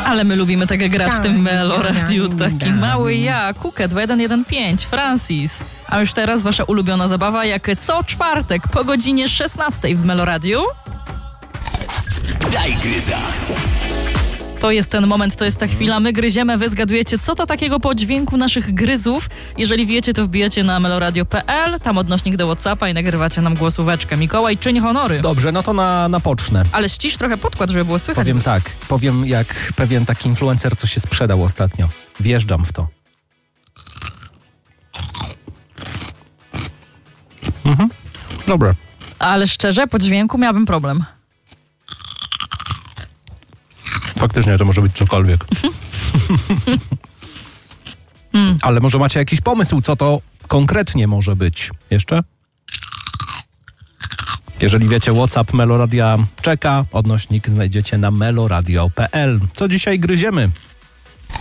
Ale my lubimy tak grać w tym Meloradiu. Taki mały ja, Kukę 2115, Francis. A już teraz wasza ulubiona zabawa, jak co czwartek po godzinie 16 w Meloradiu. Daj gryza. To jest ten moment, to jest ta chwila. My gryziemy, wy zgadujecie, co to takiego po dźwięku naszych gryzów. Jeżeli wiecie, to wbijacie na meloradio.pl, tam odnośnik do WhatsAppa i nagrywacie nam głosóweczkę. Mikołaj, czyń honory. Dobrze, no to napocznę. Ale ścisz trochę podkład, żeby było słychać. Powiem jak pewien taki influencer, co się sprzedał ostatnio. Wjeżdżam w to. Dobra. Ale szczerze, po dźwięku miałabym problem. Faktycznie to może być cokolwiek. Ale może macie jakiś pomysł, co to konkretnie może być? Jeszcze? Jeżeli wiecie, WhatsApp Meloradia czeka, odnośnik znajdziecie na meloradio.pl. Co dzisiaj gryziemy?